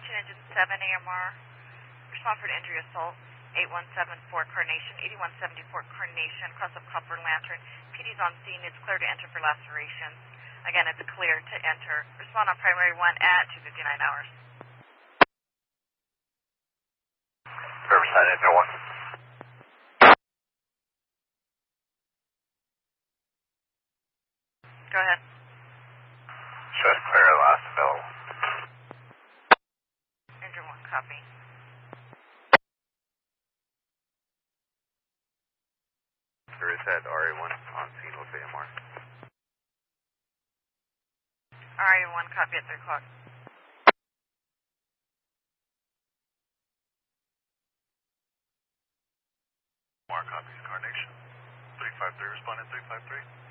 Washington Engine 7 AMR. Respond for an injury assault. 8174 Carnation, 8174 Carnation, cross up Copper Lantern. PD's on scene. It's clear to enter for lacerations. Again, it's clear to enter. Respond on primary 1 at 2:59 hours. Riverside, Engine 1. Go ahead. Shows clear last available. Engine 1, copy. Riverside, RA1 on scene with AMR. RA1, copy at 3 o'clock. More copies, Carnation. 353, responding 353.